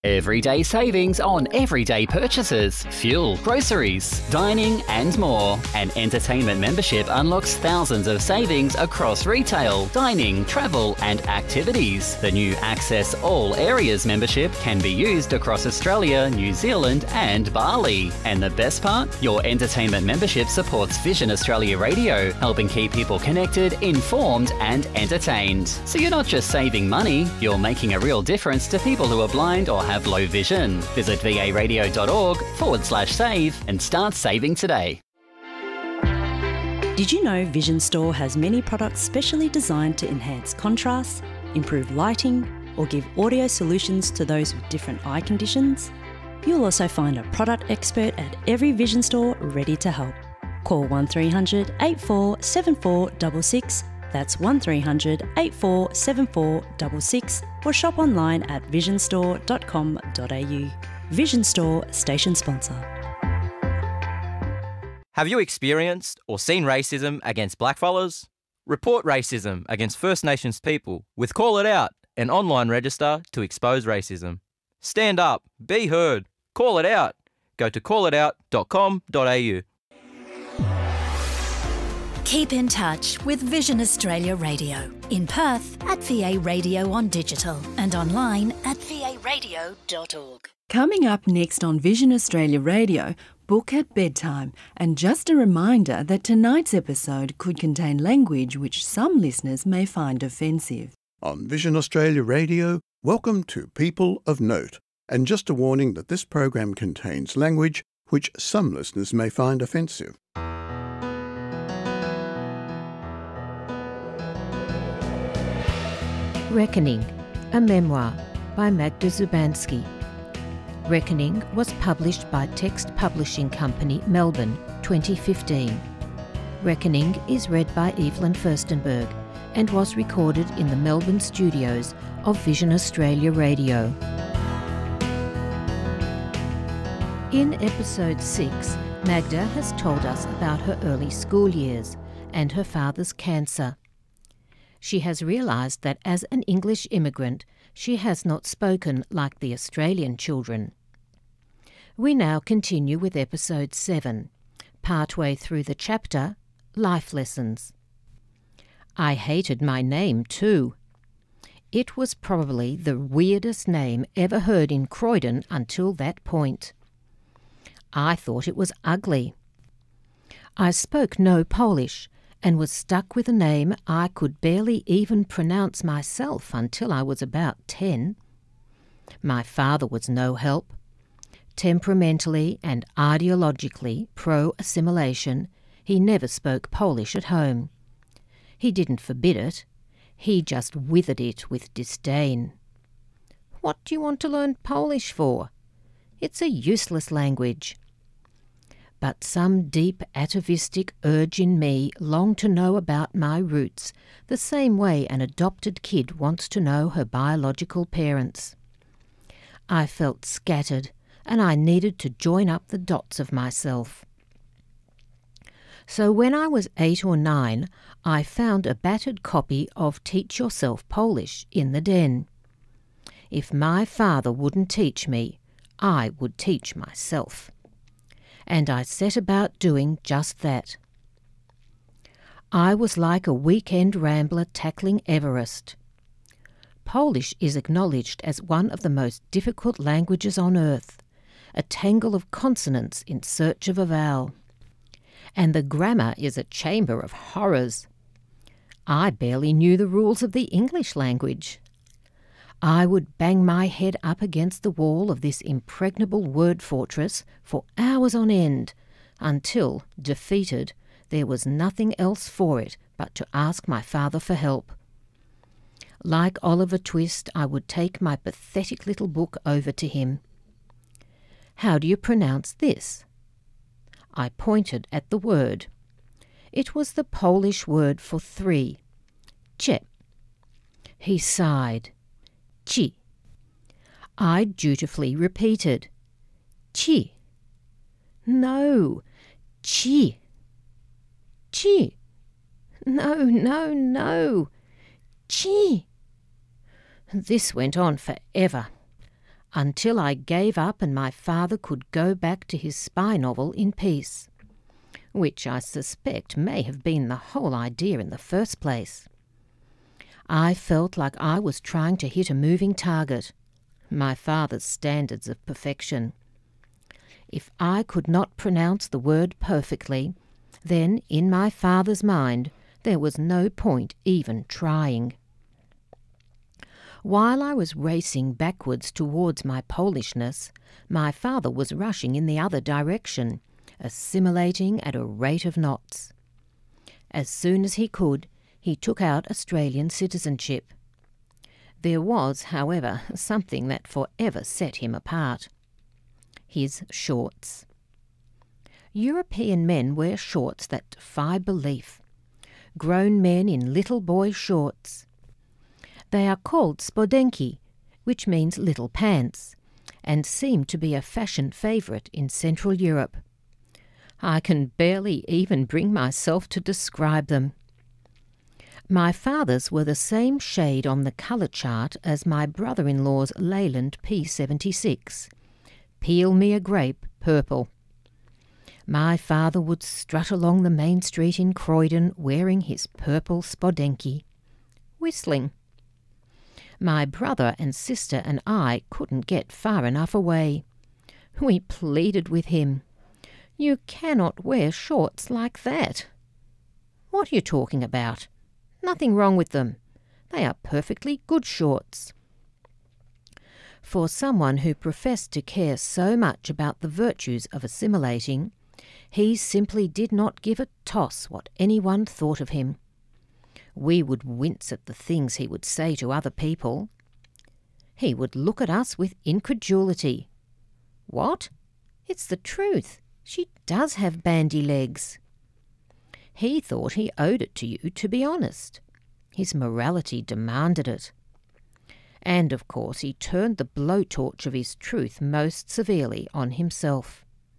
Everyday savings on everyday purchases, fuel, groceries, dining and more. An entertainment membership unlocks thousands of savings across retail, dining, travel and activities. The new Access All Areas membership can be used across Australia, New Zealand and Bali. And the best part? Your entertainment membership supports Vision Australia Radio, helping keep people connected, informed and entertained. So you're not just saving money, you're making a real difference to people who are blind or have low vision. Visit varadio.org/save and start saving today. Did you know Vision Store has many products specially designed to enhance contrast, improve lighting, or give audio solutions to those with different eye conditions? You'll also find a product expert at every Vision Store ready to help. Call 1300 84 7466. That's 1300 84 7466 or shop online at visionstore.com.au. Vision Store station sponsor. Have you experienced or seen racism against blackfellas? Report racism against First Nations people with Call It Out, an online register to expose racism. Stand up, be heard, call it out. Go to callitout.com.au. Keep in touch with Vision Australia Radio. In Perth at VA Radio on digital and online at varadio.org. Coming up next on Vision Australia Radio, Book at Bedtime. And just a reminder that tonight's episode could contain language which some listeners may find offensive. On Vision Australia Radio, welcome to People of Note. And just a warning that this program contains language which some listeners may find offensive. Reckoning, a memoir by Magda Zubanski. Reckoning was published by Text Publishing Company, Melbourne, 2015. Reckoning is read by Evelyn Furstenberg and was recorded in the Melbourne studios of Vision Australia Radio. In episode 6, Magda has told us about her early school years and her father's cancer. She has realised that as an English immigrant, she has not spoken like the Australian children. We now continue with episode 7, partway through the chapter, Life Lessons. I hated my name too. It was probably the weirdest name ever heard in Croydon until that point. I thought it was ugly. I spoke no Polish and was stuck with a name I could barely even pronounce myself until I was about 10. My father was no help. Temperamentally and ideologically pro-assimilation, he never spoke Polish at home. He didn't forbid it, he just withered it with disdain. What do you want to learn Polish for? It's a useless language. But some deep atavistic urge in me longed to know about my roots, the same way an adopted kid wants to know her biological parents. I felt scattered, and I needed to join up the dots of myself. So when I was 8 or 9, I found a battered copy of Teach Yourself Polish in the den. If my father wouldn't teach me, I would teach myself. And I set about doing just that. I was like a weekend rambler tackling Everest. Polish is acknowledged as one of the most difficult languages on earth, a tangle of consonants in search of a vowel. And the grammar is a chamber of horrors. I barely knew the rules of the English language. I would bang my head up against the wall of this impregnable word fortress for hours on end, until, defeated, there was nothing else for it but to ask my father for help. Like Oliver Twist, I would take my pathetic little book over to him. How do you pronounce this? I pointed at the word. It was the Polish word for 3, Czep. He sighed. Ci. I dutifully repeated. Ci. No, ci. Ci. No. Ci. This went on forever. until I gave up and my father could go back to his spy novel in peace, which I suspect may have been the whole idea in the first place. I felt like I was trying to hit a moving target, my father's standards of perfection. If I could not pronounce the word perfectly, then in my father's mind there was no point even trying. While I was racing backwards towards my Polishness, my father was rushing in the other direction, assimilating at a rate of knots. As soon as he could, he took out Australian citizenship. There was, however, something that forever set him apart: his shorts. European men wear shorts that defy belief. Grown men in little boy shorts. They are called spodenki, which means little pants, and seem to be a fashion favourite in Central Europe. I can barely even bring myself to describe them. My father's were the same shade on the colour chart as my brother-in-law's Leyland P76. Peel me a grape, purple. My father would strut along the main street in Croydon wearing his purple spodenki, whistling. My brother and sister and I couldn't get far enough away. We pleaded with him. "You cannot wear shorts like that." "What are you talking about? Nothing wrong with them. They are perfectly good shorts." For someone who professed to care so much about the virtues of assimilating, he simply did not give a toss what anyone thought of him. We would wince at the things he would say to other people. He would look at us with incredulity. "What? It's the truth. She does have bandy legs." He thought he owed it to you to be honest. His morality demanded it. And of course he turned the blowtorch of his truth most severely on himself.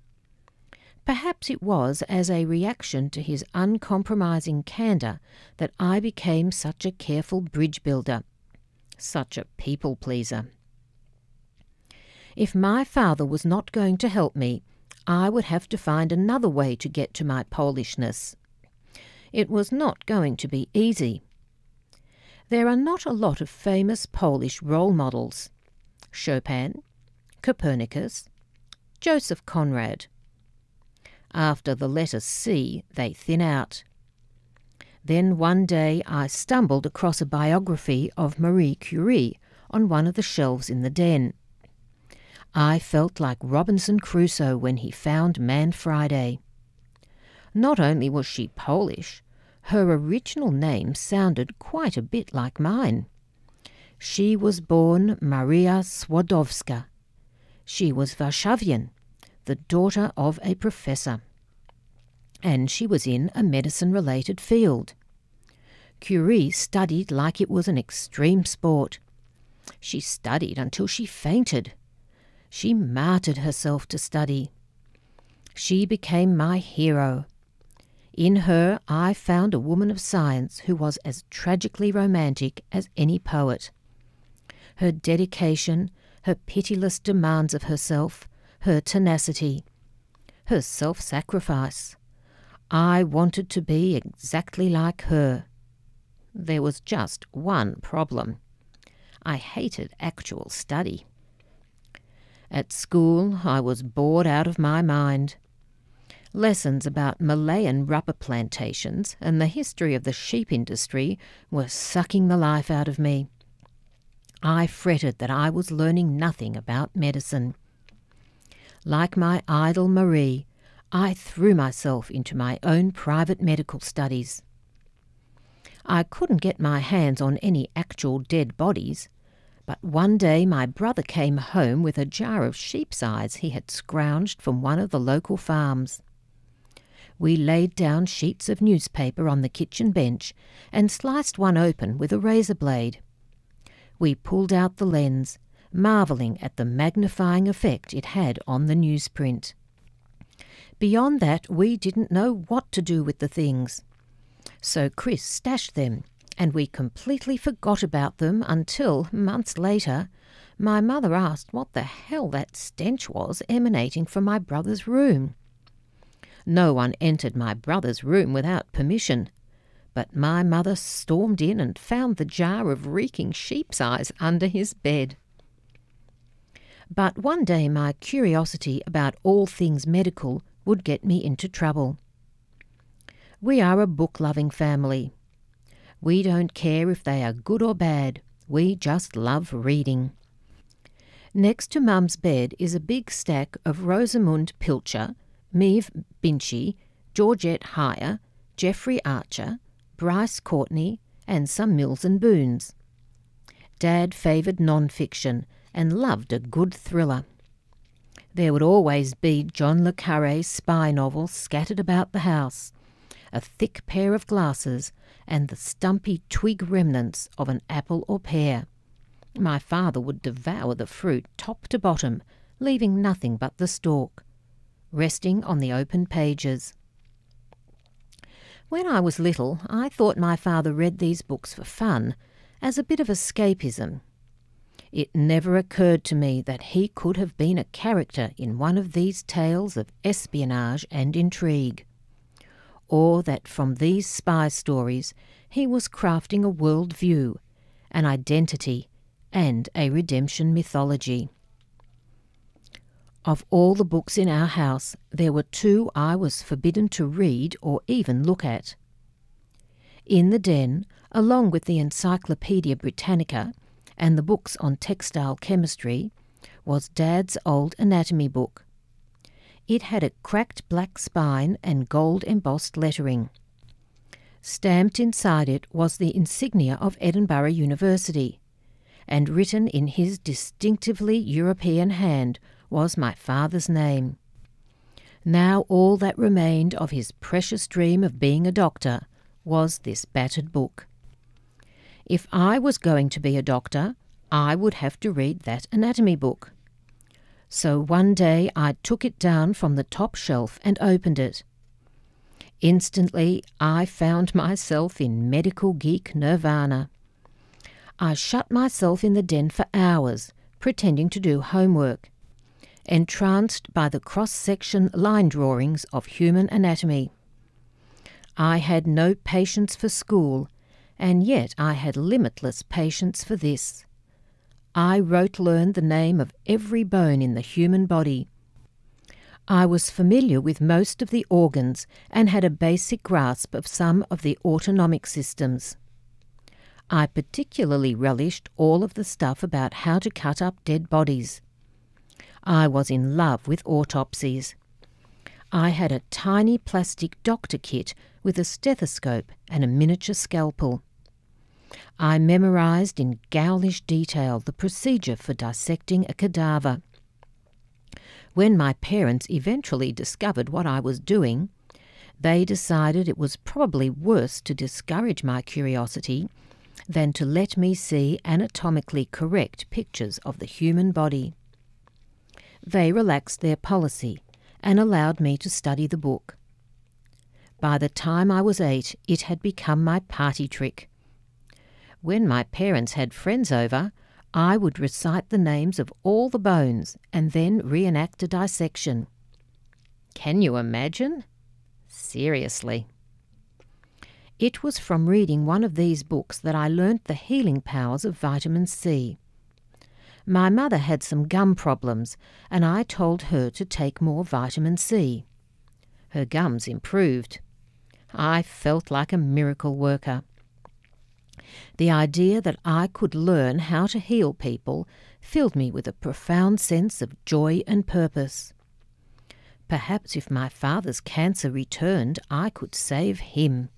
Perhaps it was as a reaction to his uncompromising candour that I became such a careful bridge builder, such a people-pleaser. If my father was not going to help me, I would have to find another way to get to my Polishness. It was not going to be easy. There are not a lot of famous Polish role models: Chopin, Copernicus, Joseph Conrad. After the letter C, they thin out. Then one day I stumbled across a biography of Marie Curie on one of the shelves in the den. I felt like Robinson Crusoe when he found Man Friday. Not only was she Polish, her original name sounded quite a bit like mine. She was born Maria Skłodowska. She was Warszawian, the daughter of a professor. And she was in a medicine-related field. Curie studied like it was an extreme sport. She studied until she fainted. She martyred herself to study. She became my hero. In her I found a woman of science who was as tragically romantic as any poet. Her dedication, her pitiless demands of herself, her tenacity, her self-sacrifice. I wanted to be exactly like her. There was just one problem. I hated actual study. At school, I was bored out of my mind. Lessons about Malayan rubber plantations and the history of the sheep industry were sucking the life out of me. I fretted that I was learning nothing about medicine. Like my idol Marie, I threw myself into my own private medical studies. I couldn't get my hands on any actual dead bodies, but one day my brother came home with a jar of sheep's eyes he had scrounged from one of the local farms. We laid down sheets of newspaper on the kitchen bench and sliced one open with a razor blade. We pulled out the lens, marvelling at the magnifying effect it had on the newsprint. Beyond that, we didn't know what to do with the things. So Chris stashed them, and we completely forgot about them until, months later, my mother asked what the hell that stench was emanating from my brother's room. No one entered my brother's room without permission, but my mother stormed in and found the jar of reeking sheep's eyes under his bed. But one day my curiosity about all things medical would get me into trouble. We are a book-loving family. We don't care if they are good or bad. We just love reading. Next to Mum's bed is a big stack of Rosamund Pilcher, Maeve Binchy, Georgette Heyer, Geoffrey Archer, Bryce Courtney, and some Mills and Boons. Dad favoured non-fiction and loved a good thriller. There would always be John le Carré's spy novels scattered about the house, a thick pair of glasses, and the stumpy twig remnants of an apple or pear. My father would devour the fruit top to bottom, leaving nothing but the stalk, resting on the open pages. When I was little, I thought my father read these books for fun, as a bit of escapism. It never occurred to me that he could have been a character in one of these tales of espionage and intrigue, or that from these spy stories he was crafting a world view, an identity, and a redemption mythology. Of all the books in our house, there were two I was forbidden to read or even look at. In the den, along with the Encyclopaedia Britannica and the books on textile chemistry, was Dad's old anatomy book. It had a cracked black spine and gold-embossed lettering. Stamped inside it was the insignia of Edinburgh University, and written in his distinctively European hand was my father's name. Now all that remained of his precious dream of being a doctor was this battered book. If I was going to be a doctor, I would have to read that anatomy book. So one day I took it down from the top shelf and opened it. Instantly I found myself in medical geek nirvana. I shut myself in the den for hours, pretending to do homework, entranced by the cross-section line drawings of human anatomy. I had no patience for school, and yet I had limitless patience for this. I rote-learned the name of every bone in the human body. I was familiar with most of the organs and had a basic grasp of some of the autonomic systems. I particularly relished all of the stuff about how to cut up dead bodies. I was in love with autopsies. I had a tiny plastic doctor kit with a stethoscope and a miniature scalpel. I memorized in ghoulish detail the procedure for dissecting a cadaver. When my parents eventually discovered what I was doing, they decided it was probably worse to discourage my curiosity than to let me see anatomically correct pictures of the human body. They relaxed their policy and allowed me to study the book. By the time I was 8, it had become my party trick. When my parents had friends over, I would recite the names of all the bones and then reenact a dissection. Can you imagine? Seriously. It was from reading one of these books that I learnt the healing powers of vitamin C. My mother had some gum problems, and I told her to take more vitamin C. Her gums improved. I felt like a miracle worker. The idea that I could learn how to heal people filled me with a profound sense of joy and purpose. Perhaps if my father's cancer returned, I could save him.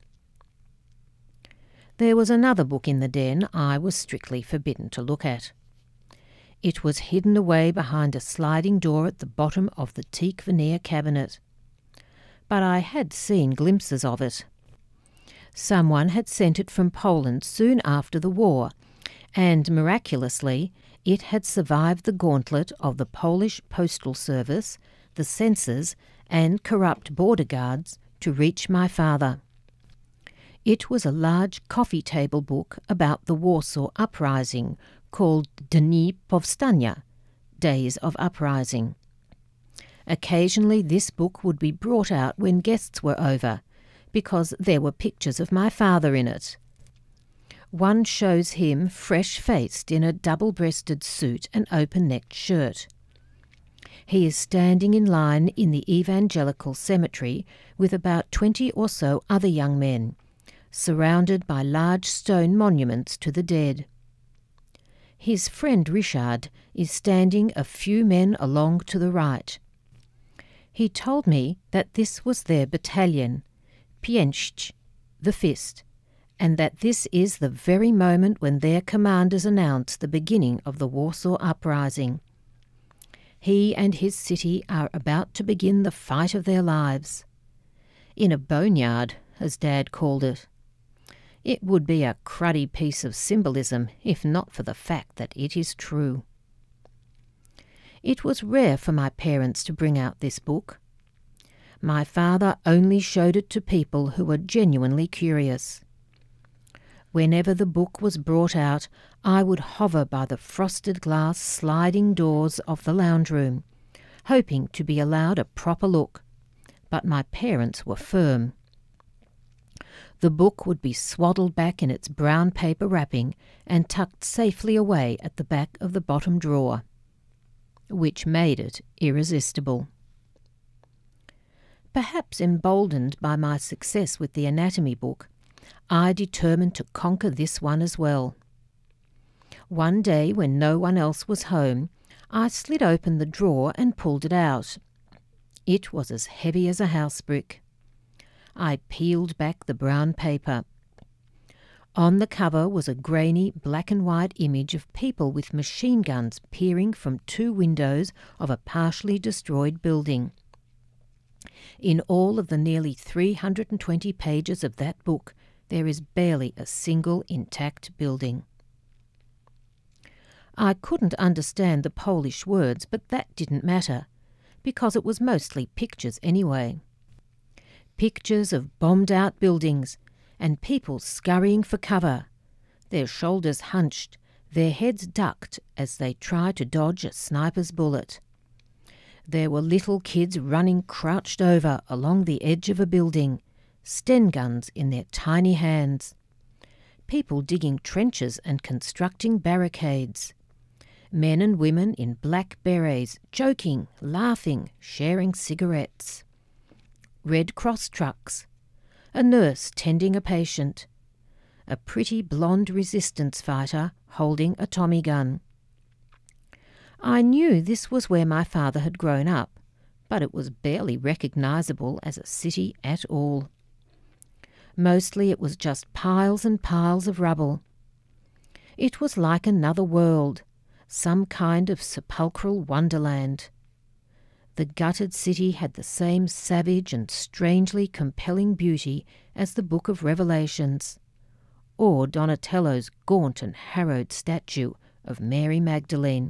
There was another book in the den I was strictly forbidden to look at. It was hidden away behind a sliding door at the bottom of the teak veneer cabinet. But I had seen glimpses of it. Someone had sent it from Poland soon after the war, and miraculously it had survived the gauntlet of the Polish postal service, the censors, and corrupt border guards to reach my father. It was a large coffee table book about the Warsaw Uprising, called Dni Povstania, Days of Uprising. Occasionally this book would be brought out when guests were over, because there were pictures of my father in it. One shows him fresh-faced in a double-breasted suit and open-necked shirt. He is standing in line in the evangelical cemetery with about 20 or so other young men, surrounded by large stone monuments to the dead. His friend Richard is standing a few men along to the right. He told me that this was their battalion, Pięść, the Fist, and that this is the very moment when their commanders announce the beginning of the Warsaw Uprising. He and his city are about to begin the fight of their lives. In a boneyard, as Dad called it. It would be a cruddy piece of symbolism if not for the fact that it is true. It was rare for my parents to bring out this book. My father only showed it to people who were genuinely curious. Whenever the book was brought out, I would hover by the frosted glass sliding doors of the lounge room, hoping to be allowed a proper look, but my parents were firm. The book would be swaddled back in its brown paper wrapping and tucked safely away at the back of the bottom drawer, which made it irresistible. Perhaps emboldened by my success with the anatomy book, I determined to conquer this one as well. One day, when no one else was home, I slid open the drawer and pulled it out. It was as heavy as a house brick. I peeled back the brown paper. On the cover was a grainy black and white image of people with machine guns peering from two windows of a partially destroyed building. In all of the nearly 320 pages of that book, there is barely a single intact building. I couldn't understand the Polish words, but that didn't matter, because it was mostly pictures anyway. Pictures of bombed-out buildings and people scurrying for cover, their shoulders hunched, their heads ducked as they try to dodge a sniper's bullet. There were little kids running crouched over along the edge of a building, Sten guns in their tiny hands. People digging trenches and constructing barricades. Men and women in black berets, joking, laughing, sharing cigarettes. Red Cross trucks. A nurse tending a patient. A pretty blonde resistance fighter holding a Tommy gun. I knew this was where my father had grown up, but it was barely recognisable as a city at all. Mostly it was just piles and piles of rubble. It was like another world, some kind of sepulchral wonderland. The gutted city had the same savage and strangely compelling beauty as the Book of Revelations, or Donatello's gaunt and harrowed statue of Mary Magdalene.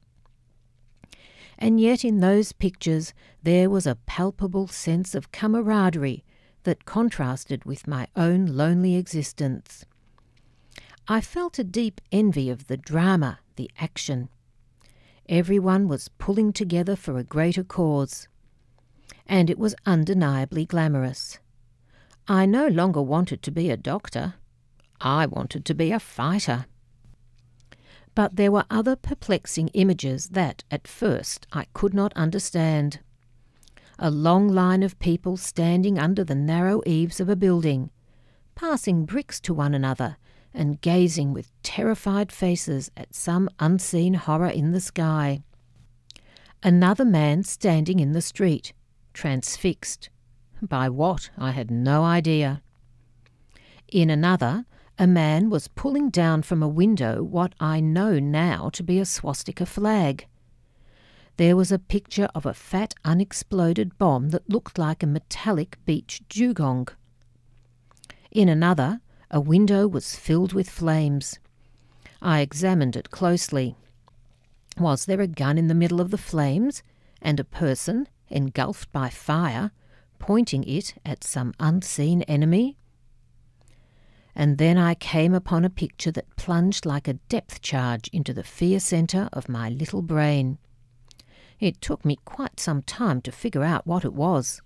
And yet in those pictures there was a palpable sense of camaraderie that contrasted with my own lonely existence. I felt a deep envy of the drama, the action. Everyone was pulling together for a greater cause, and it was undeniably glamorous. I no longer wanted to be a doctor. I wanted to be a fighter. But there were other perplexing images that, at first, I could not understand. A long line of people standing under the narrow eaves of a building, passing bricks to one another and gazing with terrified faces at some unseen horror in the sky. Another man standing in the street, transfixed. By what, I had no idea. In another, a man was pulling down from a window what I know now to be a swastika flag. There was a picture of a fat unexploded bomb that looked like a metallic beach dugong. In another, a window was filled with flames. I examined it closely. Was there a gun in the middle of the flames, and a person, engulfed by fire, pointing it at some unseen enemy? and then I came upon a picture that plunged like a depth charge into the fear centre of my little brain. It took me quite some time to figure out what it was.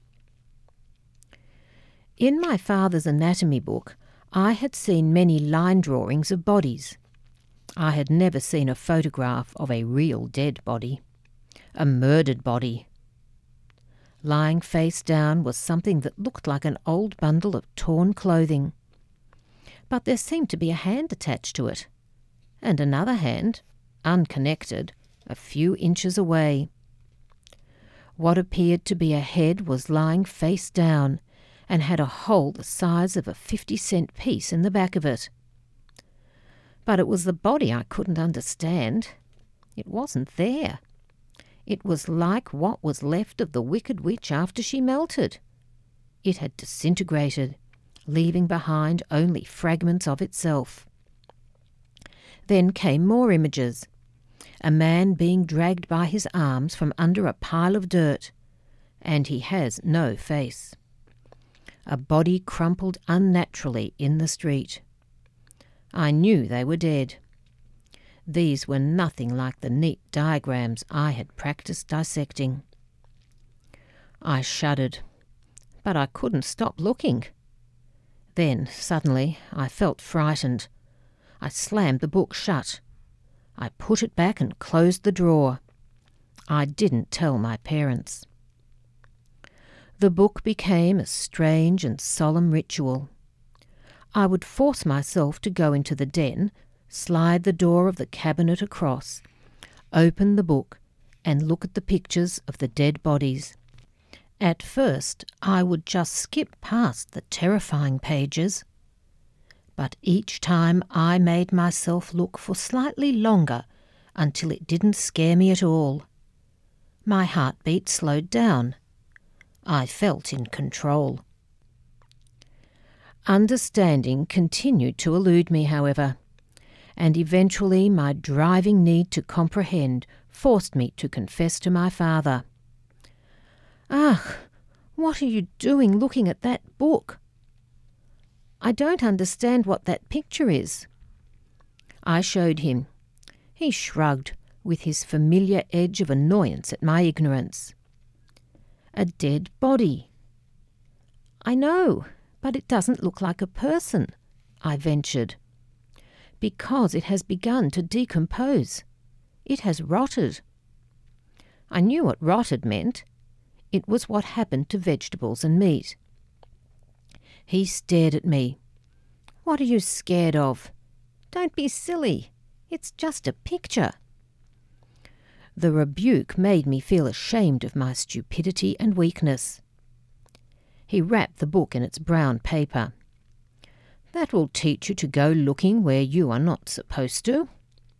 In my father's anatomy book, I had seen many line drawings of bodies. I had never seen a photograph of a real dead body, a murdered body. Lying face down was something that looked like an old bundle of torn clothing. But there seemed to be a hand attached to it, and another hand, unconnected, a few inches away. What appeared to be a head was lying face down and had a hole the size of a 50-cent piece in the back of it. But it was the body I couldn't understand. It wasn't there. It was like what was left of the Wicked Witch after she melted. It had disintegrated, leaving behind only fragments of itself. Then came more images. A man being dragged by his arms from under a pile of dirt, and he has no face. A body crumpled unnaturally in the street. I knew they were dead. These were nothing like the neat diagrams I had practiced dissecting. I shuddered, but I couldn't stop looking. Then, suddenly, I felt frightened. I slammed the book shut. I put it back and closed the drawer. I didn't tell my parents. The book became a strange and solemn ritual. I would force myself to go into the den, slide the door of the cabinet across, open the book, and look at the pictures of the dead bodies. At first, I would just skip past the terrifying pages, but each time I made myself look for slightly longer until it didn't scare me at all. My heartbeat slowed down. I felt in control. Understanding continued to elude me, however, and eventually my driving need to comprehend forced me to confess to my father. "Ah, what are you doing looking at that book?" "I don't understand what that picture is." I showed him. He shrugged, with his familiar edge of annoyance at my ignorance. "A dead body." "I know, but it doesn't look like a person," I ventured. "Because it has begun to decompose. It has rotted." I knew what rotted meant. It was what happened to vegetables and meat. He stared at me. "What are you scared of? Don't be silly. It's just a picture." The rebuke made me feel ashamed of my stupidity and weakness. He wrapped the book in its brown paper. "That will teach you to go looking where you are not supposed to."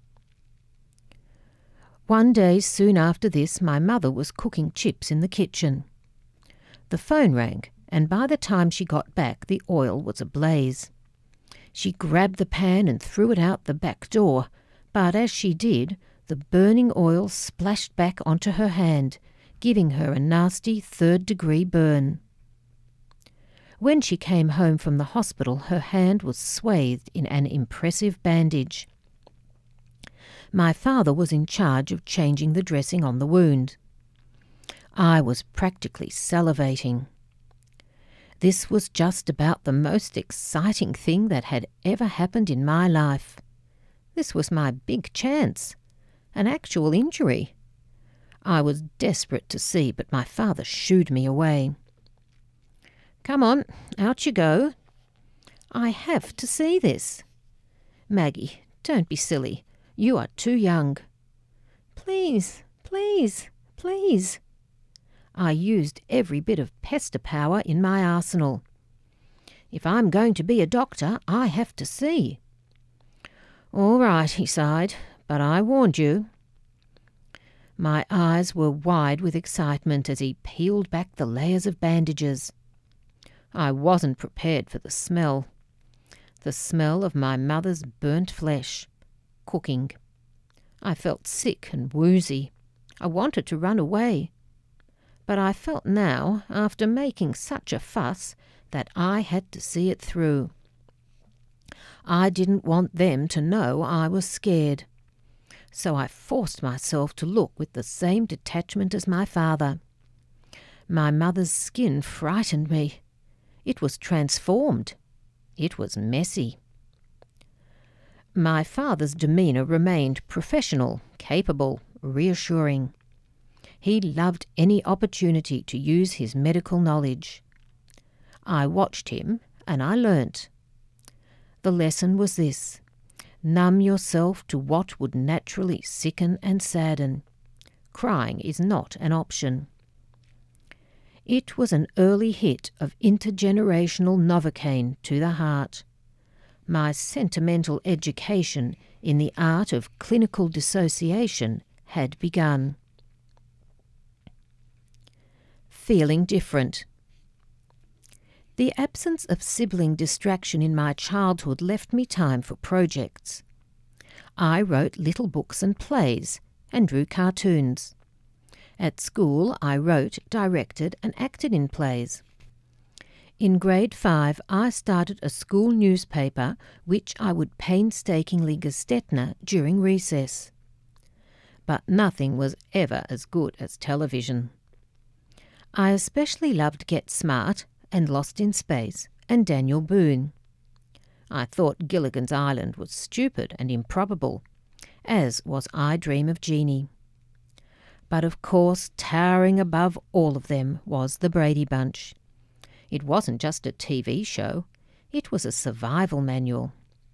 One day soon after this, my mother was cooking chips in the kitchen. The phone rang, and by the time she got back, the oil was ablaze. She grabbed the pan and threw it out the back door, but as she did, the burning oil splashed back onto her hand, giving her a nasty third-degree burn. When she came home from the hospital, her hand was swathed in an impressive bandage. My father was in charge of changing the dressing on the wound. I was practically salivating. This was just about the most exciting thing that had ever happened in my life. This was my big chance, an actual injury. I was desperate to see, but my father shooed me away. "Come on, out you go." "I have to see this." "Maggie, don't be silly. You are too young." "Please, please, please." I used every bit of pester power in my arsenal. "If I'm going to be a doctor, I have to see." "All right," he sighed, "but I warned you." My eyes were wide with excitement as he peeled back the layers of bandages. I wasn't prepared for the smell of my mother's burnt flesh, cooking. I felt sick and woozy. I wanted to run away. But I felt now, after making such a fuss, that I had to see it through. I didn't want them to know I was scared. So I forced myself to look with the same detachment as my father. My mother's skin frightened me. It was transformed. It was messy. My father's demeanour remained professional, capable, reassuring. He loved any opportunity to use his medical knowledge. I watched him and I learnt. The lesson was this: numb yourself to what would naturally sicken and sadden. Crying is not an option. It was an early hit of intergenerational Novocaine to the heart. My sentimental education in the art of clinical dissociation had begun. Feeling different. The absence of sibling distraction in my childhood left me time for projects. I wrote little books and plays and drew cartoons. At school, I wrote, directed and acted in plays. In grade 5, I started a school newspaper which I would painstakingly gestetner during recess. But nothing was ever as good as television. I especially loved Get Smart and Lost in Space and Daniel Boone. I thought Gilligan's Island was stupid and improbable, as was I Dream of Jeannie. But of course, towering above all of them was The Brady Bunch. It wasn't just a TV show, it was a survival manual.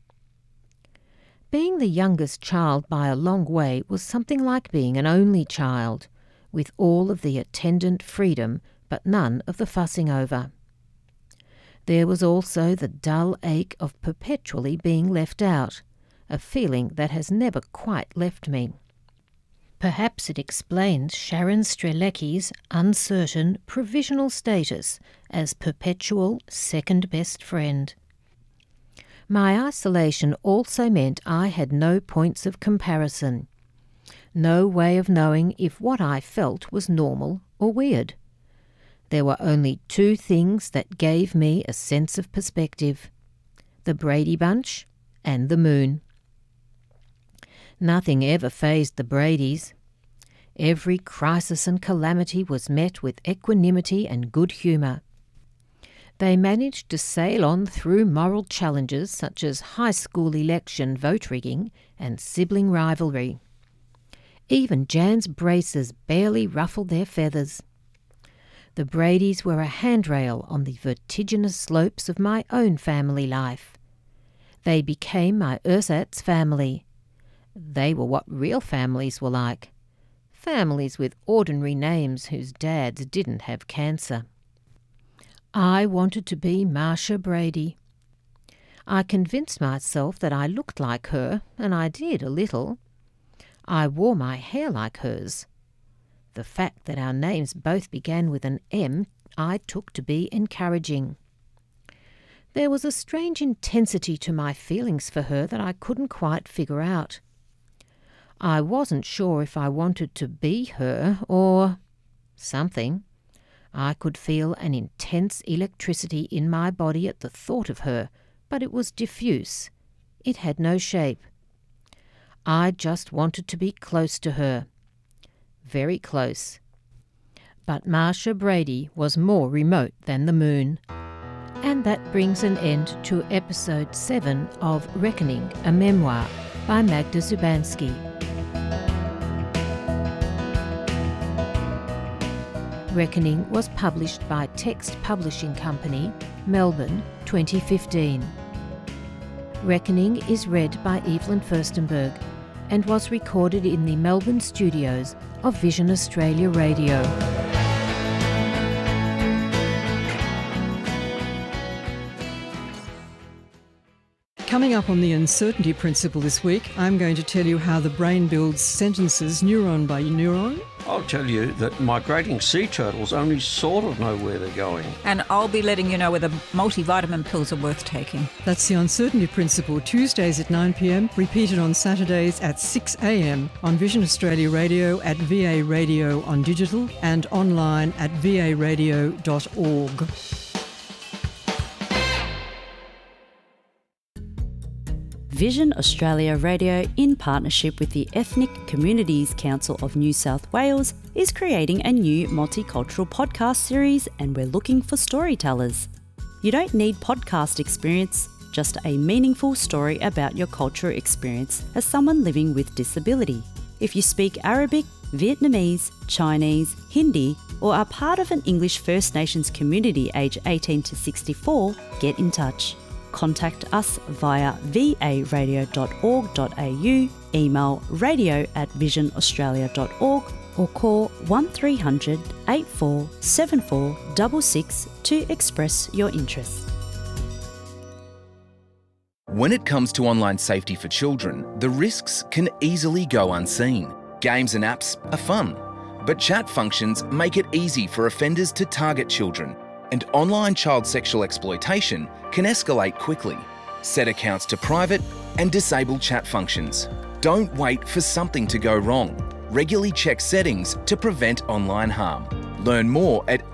Being the youngest child by a long way was something like being an only child, with all of the attendant freedom but none of the fussing over. There was also the dull ache of perpetually being left out, a feeling that has never quite left me. Perhaps it explains Sharon Strelecki's uncertain provisional status as perpetual second best friend. My isolation also meant I had no points of comparison, no way of knowing if what I felt was normal or weird. There were only two things that gave me a sense of perspective: the Brady Bunch and the moon. Nothing ever fazed the Bradys. Every crisis and calamity was met with equanimity and good humour. They managed to sail on through moral challenges such as high school election vote rigging and sibling rivalry. Even Jan's braces barely ruffled their feathers. The Bradys were a handrail on the vertiginous slopes of my own family life. They became my ersatz family. They were what real families were like. Families with ordinary names whose dads didn't have cancer. I wanted to be Marcia Brady. I convinced myself that I looked like her, and I did a little. I wore my hair like hers. The fact that our names both began with an M I took to be encouraging. There was a strange intensity to my feelings for her that I couldn't quite figure out. I wasn't sure if I wanted to be her or something. I could feel an intense electricity in my body at the thought of her, but it was diffuse. It had no shape. I just wanted to be close to her. Very close. But Marcia Brady was more remote than the moon. And that brings an end to episode 7 of Reckoning, a memoir by Magda Szubanski. Reckoning was published by Text Publishing Company, Melbourne, 2015. Reckoning is read by Evelyn Furstenberg and was recorded in the Melbourne studios of Vision Australia Radio. Coming up on the uncertainty principle this week, I'm going to tell you how the brain builds sentences neuron by neuron. I'll tell you that migrating sea turtles only sort of know where they're going. And I'll be letting you know whether multivitamin pills are worth taking. That's the uncertainty principle, Tuesdays at 9 p.m, repeated on Saturdays at 6 a.m. on Vision Australia Radio, at VA Radio on digital and online at varadio.org. Vision Australia Radio, in partnership with the Ethnic Communities Council of New South Wales, is creating a new multicultural podcast series, and we're looking for storytellers. You don't need podcast experience, just a meaningful story about your cultural experience as someone living with disability. If you speak Arabic, Vietnamese, Chinese, Hindi, or are part of an English First Nations community aged 18 to 64, get in touch. Contact us via varadio.org.au, email radio@visionaustralia.org, or call 1300 8474 66 to express your interest. When it comes to online safety for children, the risks can easily go unseen. Games and apps are fun, but chat functions make it easy for offenders to target children, and online child sexual exploitation can escalate quickly. Set accounts to private and disable chat functions. Don't wait for something to go wrong. Regularly check settings to prevent online harm. Learn more at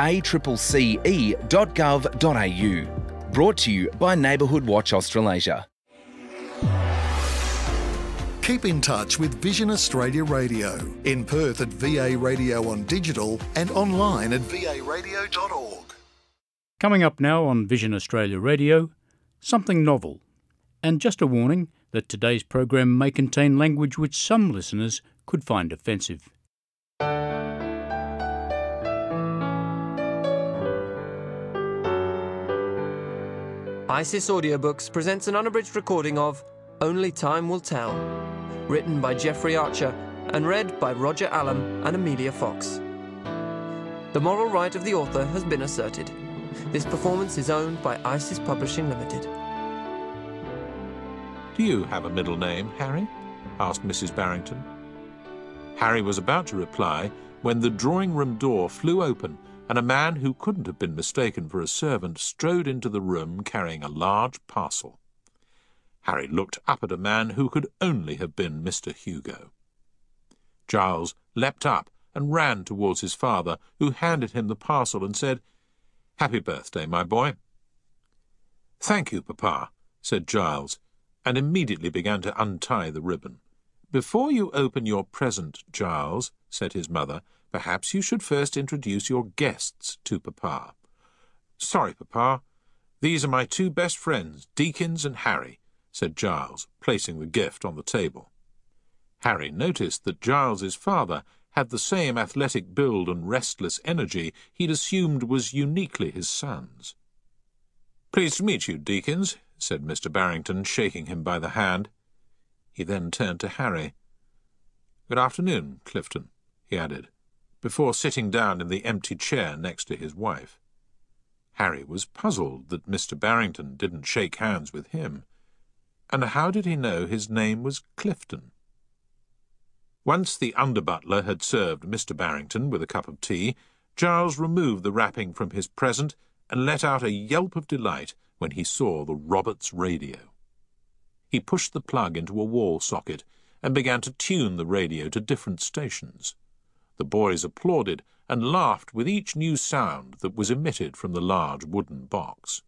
accce.gov.au. Brought to you by Neighbourhood Watch Australasia. Keep in touch with Vision Australia Radio. In Perth at VA Radio on digital and online at varadio.org. Coming up now on Vision Australia Radio, something novel. And just a warning that today's program may contain language which some listeners could find offensive. ISIS Audiobooks presents an unabridged recording of Only Time Will Tell, written by Jeffrey Archer and read by Roger Allam and Amelia Fox. The moral right of the author has been asserted. This performance is owned by ISIS Publishing Limited. "Do you have a middle name, Harry?" asked Mrs. Barrington. Harry was about to reply when the drawing-room door flew open and a man who couldn't have been mistaken for a servant strode into the room carrying a large parcel. Harry looked up at a man who could only have been Mr. Hugo. Giles leapt up and ran towards his father, who handed him the parcel and said, "Happy birthday, my boy." "Thank you, Papa," said Giles, and immediately began to untie the ribbon. "Before you open your present, Giles," said his mother, "perhaps you should first introduce your guests to Papa." "Sorry, Papa. These are my two best friends, Deakins and Harry," said Giles, placing the gift on the table. Harry noticed that Giles's father had the same athletic build and restless energy he'd assumed was uniquely his son's. "Pleased to meet you, Deakins," said Mr. Barrington, shaking him by the hand. He then turned to Harry. "Good afternoon, Clifton," he added, before sitting down in the empty chair next to his wife. Harry was puzzled that Mr. Barrington didn't shake hands with him. And how did he know his name was Clifton? Once the under-butler had served Mr. Barrington with a cup of tea, Giles removed the wrapping from his present and let out a yelp of delight when he saw the Roberts radio. He pushed the plug into a wall socket and began to tune the radio to different stations. The boys applauded and laughed with each new sound that was emitted from the large wooden box.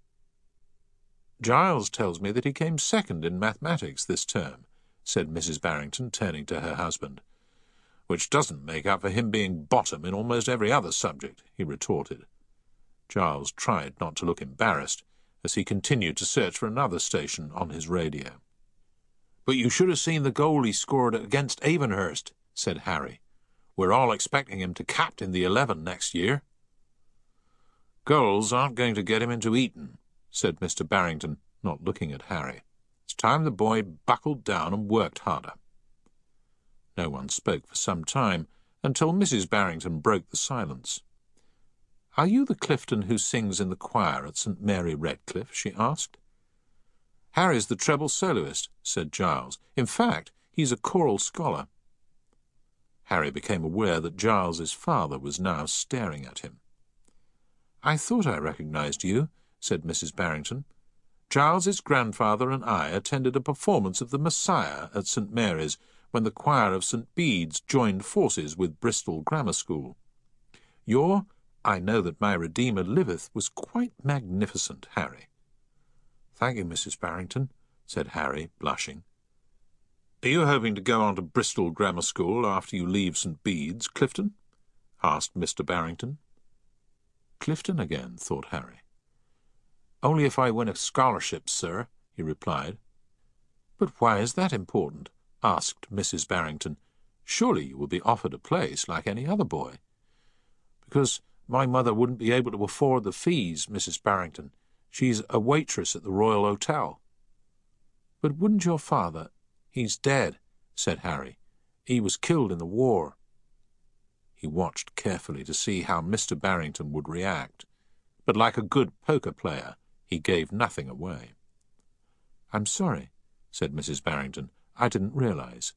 "Giles tells me that he came second in mathematics this term," said Mrs. Barrington, turning to her husband. "Which doesn't make up for him being bottom in almost every other subject," he retorted. Giles tried not to look embarrassed as he continued to search for another station on his radio. "But you should have seen the goal he scored against Avonhurst," said Harry. "We're all expecting him to captain the 11 next year." "Goals aren't going to get him into Eton," said Mr. Barrington, not looking at Harry. "It's time the boy buckled down and worked harder." No one spoke for some time, until Mrs. Barrington broke the silence. "Are you the Clifton who sings in the choir at St. Mary Redcliffe?" she asked. "Harry's the treble soloist," said Giles. "In fact, he's a choral scholar." Harry became aware that Giles's father was now staring at him. "I thought I recognized you," said Mrs. Barrington. "Giles's grandfather and I attended a performance of the Messiah at St. Mary's when the choir of St. Bede's joined forces with Bristol Grammar School. Your 'I know that my Redeemer liveth' was quite magnificent, Harry." "Thank you, Mrs. Barrington," said Harry, blushing. "Are you hoping to go on to Bristol Grammar School after you leave St. Bede's, Clifton?" asked Mr. Barrington. Clifton again, thought Harry. "Only if I win a scholarship, sir," he replied. "But why is that important?" asked Mrs. Barrington. "Surely you will be offered a place like any other boy." "Because my mother wouldn't be able to afford the fees, Mrs. Barrington. She's a waitress at the Royal Hotel." "But wouldn't your father—" "He's dead," said Harry. "He was killed in the war." He watched carefully to see how Mr. Barrington would react, but like a good poker player, he gave nothing away. "I'm sorry," said Mrs. Barrington. "I didn't realize."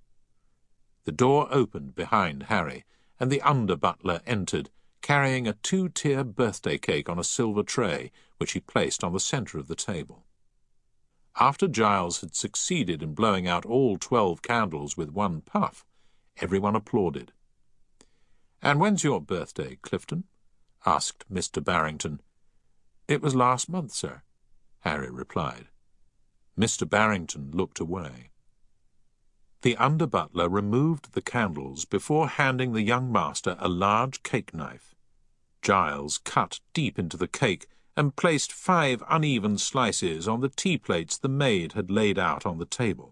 The door opened behind Harry, and the under-butler entered, carrying a 2-tier birthday cake on a silver tray, which he placed on the centre of the table. After Giles had succeeded in blowing out all 12 candles with one puff, everyone applauded. "And when's your birthday, Clifton?" asked Mr. Barrington. "It was last month, sir," Harry replied. Mr. Barrington looked away. The under-butler removed the candles before handing the young master a large cake knife. Giles cut deep into the cake and placed 5 uneven slices on the tea plates the maid had laid out on the table.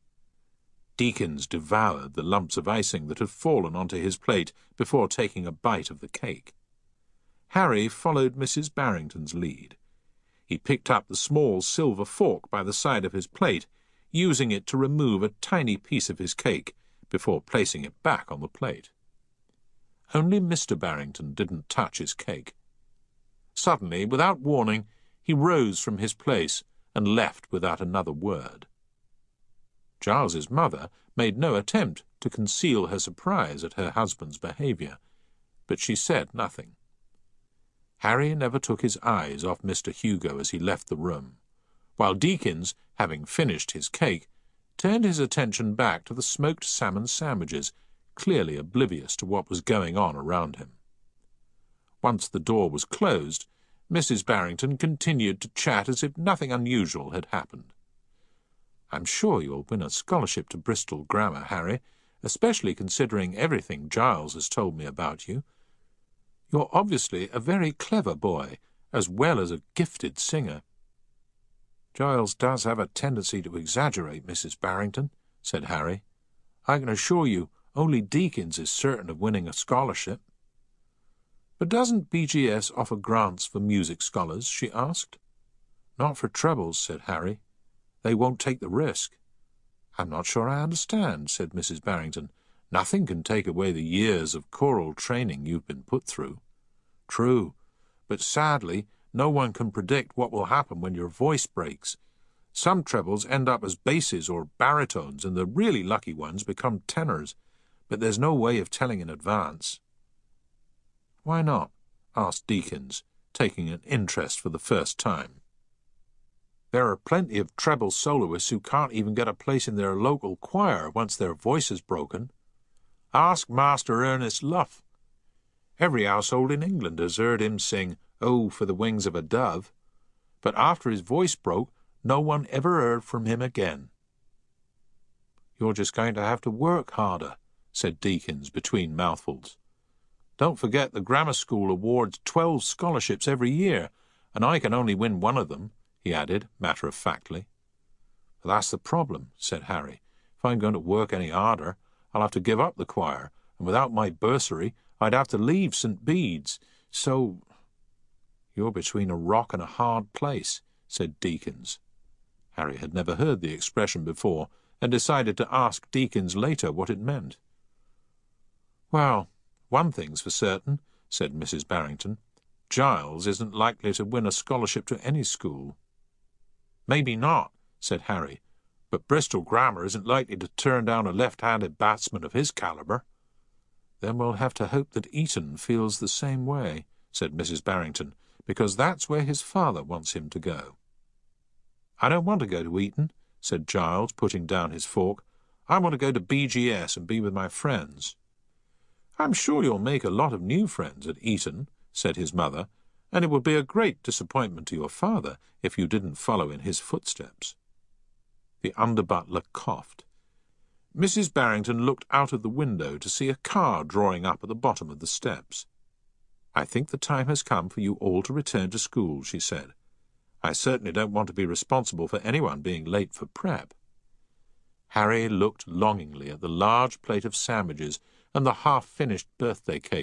Deakins devoured the lumps of icing that had fallen onto his plate before taking a bite of the cake. Harry followed Mrs. Barrington's lead. He picked up the small silver fork by the side of his plate, using it to remove a tiny piece of his cake before placing it back on the plate. Only Mr. Barrington didn't touch his cake. Suddenly, without warning, he rose from his place and left without another word. Giles's mother made no attempt to conceal her surprise at her husband's behaviour, but she said nothing. Harry never took his eyes off Mr. Hugo as he left the room, while Deakins, having finished his cake, turned his attention back to the smoked salmon sandwiches, clearly oblivious to what was going on around him. Once the door was closed, Mrs. Barrington continued to chat as if nothing unusual had happened. "I'm sure you'll win a scholarship to Bristol Grammar, Harry, especially considering everything Giles has told me about you. You're obviously a very clever boy, as well as a gifted singer." "Giles does have a tendency to exaggerate, Mrs. Barrington," said Harry. "I can assure you only Deakins is certain of winning a scholarship." "But doesn't BGS offer grants for music scholars?" she asked. "Not for trebles," said Harry. "They won't take the risk." "I'm not sure I understand," said Mrs. Barrington. "Nothing can take away the years of choral training you've been put through." "True, but sadly, no one can predict what will happen when your voice breaks. Some trebles end up as basses or baritones, and the really lucky ones become tenors, but there's no way of telling in advance." "Why not?" asked Deakins, taking an interest for the first time. "There are plenty of treble soloists who can't even get a place in their local choir once their voice is broken. Ask Master Ernest Luff. Every household in England has heard him sing 'Oh, for the wings of a dove,' but after his voice broke, no one ever heard from him again." "You're just going to have to work harder," said Deakins between mouthfuls. "Don't forget the grammar school awards 12 scholarships every year, and I can only win one of them," he added, matter-of-factly. "That's the problem," said Harry. "If I'm going to work any harder, I'll have to give up the choir, and without my bursary, I'd have to leave St. Bede's. So—" "You're between a rock and a hard place," said Deakins. Harry had never heard the expression before, and decided to ask Deakins later what it meant. "Well, one thing's for certain," said Mrs. Barrington. "Giles isn't likely to win a scholarship to any school." "Maybe not," said Harry, "but Bristol Grammar isn't likely to turn down a left-handed batsman of his calibre." "Then we'll have to hope that Eton feels the same way," said Mrs. Barrington, "because that's where his father wants him to go." "I don't want to go to Eton," said Giles, putting down his fork. "I want to go to BGS and be with my friends." "I'm sure you'll make a lot of new friends at Eton," said his mother, "and it would be a great disappointment to your father if you didn't follow in his footsteps." The under-butler coughed. Mrs. Barrington looked out of the window to see a car drawing up at the bottom of the steps. "I think the time has come for you all to return to school," she said. "I certainly don't want to be responsible for anyone being late for prep." Harry looked longingly at the large plate of sandwiches and the half-finished birthday cake